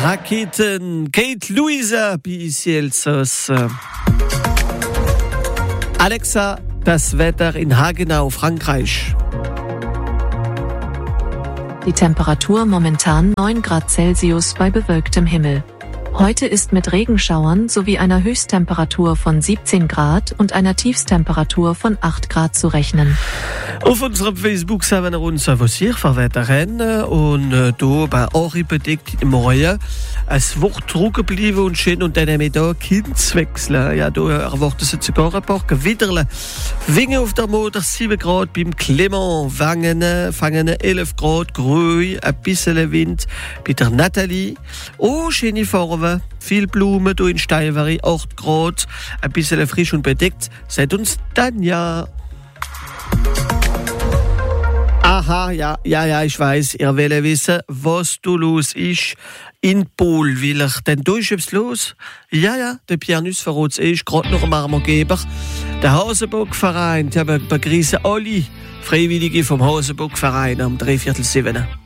Raketen, Kate Luisa, Biesielzers. Alexa, das Wetter in Hagenau, Frankreich. Die Temperatur momentan 9 Grad Celsius bei bewölktem Himmel. Heute ist mit Regenschauern sowie einer Höchsttemperatur von 17 Grad und einer Tiefstemperatur von 8 Grad zu rechnen. Auf unserem Facebook haben wir uns was hier verwettern und hier bei Henri bedeckt im Morgen es wird trocken geblieben und schön und dann haben wir hier Kindswechsel. Ja, da erwarten sie sogar ein paar Gewitterle. Winge auf der Motor 7 Grad, beim Clement Wangen fangen 11 Grad, grün, ein bisschen Wind. Bei der Nathalie, oh, schöne Farbe, viel Blumen, hier in Steinwari 8 Grad, ein bisschen frisch und bedeckt. Seid uns Tanja. Aha, ja, ich weiß, ihr wollt wissen, was da los ist in Polwiller. Denn da ist etwas los. Ja, der Pierre Nuss verrät es gerade noch am Armergeber. Der Hasenbockverein, der begrüßen alle Freiwillige vom Hasenbockverein am 3/4 7.